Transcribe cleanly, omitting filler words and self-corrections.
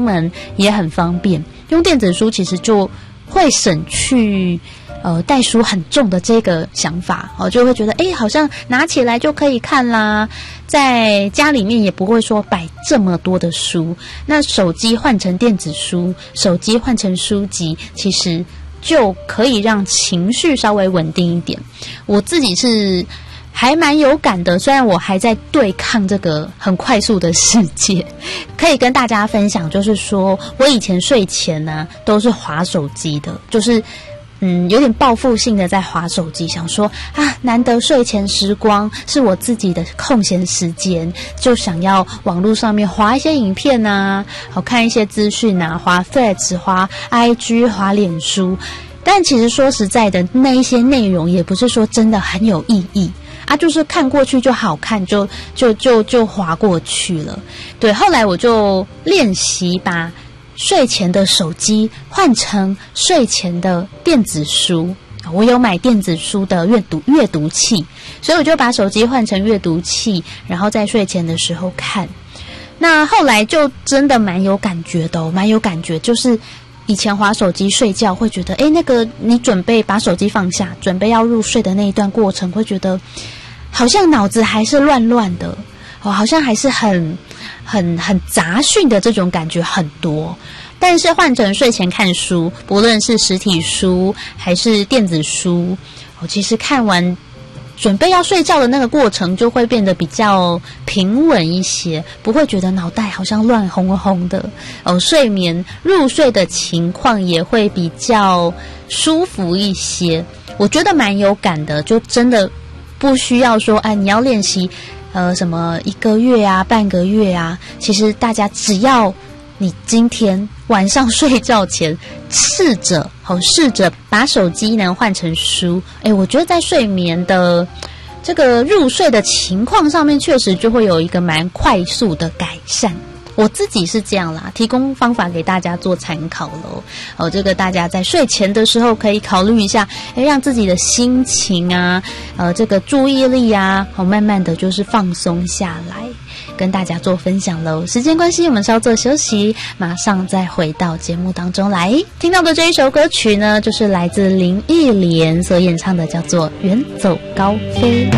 门也很方便。用电子书其实就会省去带书很重的这个想法，就会觉得好像拿起来就可以看啦，在家里面也不会说摆这么多的书。那手机换成电子书，手机换成书籍，其实就可以让情绪稍微稳定一点。我自己是还蛮有感的，虽然我还在对抗这个很快速的世界。可以跟大家分享，就是说我以前睡前呢都是滑手机的，就是有点报复性的在滑手机，想说难得睡前时光是我自己的空闲时间，就想要网络上面滑一些影片啊，看一些资讯啊，滑 Threads 滑 IG 滑脸书。但其实说实在的，那一些内容也不是说真的很有意义就是看过去就好看，就滑过去了。对，后来我就练习把睡前的手机换成睡前的电子书。我有买电子书的阅读器，所以我就把手机换成阅读器，然后在睡前的时候看。那后来就真的蛮有感觉的蛮有感觉。就是以前滑手机睡觉会觉得那个你准备把手机放下，准备要入睡的那一段过程，会觉得好像脑子还是乱乱的好像还是很杂讯的这种感觉很多。但是换成睡前看书，不论是实体书还是电子书，其实看完准备要睡觉的那个过程就会变得比较平稳一些，不会觉得脑袋好像乱哄哄的睡眠入睡的情况也会比较舒服一些。我觉得蛮有感的，就真的不需要说你要练习什么1个月啊半个月啊，其实大家只要你今天晚上睡觉前试着把手机呢换成书，我觉得在睡眠的这个入睡的情况上面，确实就会有一个蛮快速的改善。我自己是这样啦，提供方法给大家做参考咯。这个大家在睡前的时候可以考虑一下，让自己的心情啊，这个注意力啊，慢慢的就是放松下来，跟大家做分享咯。时间关系，我们稍作休息，马上再回到节目当中来。听到的这一首歌曲呢，就是来自林忆莲所演唱的，叫做《远走高飞》。